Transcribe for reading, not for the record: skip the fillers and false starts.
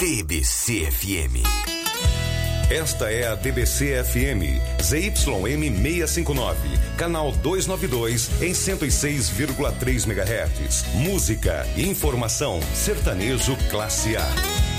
DBC-FM. Esta é a DBC-FM, ZYM 659, canal 292, em 106,3 MHz. Música, informação, sertanejo classe A.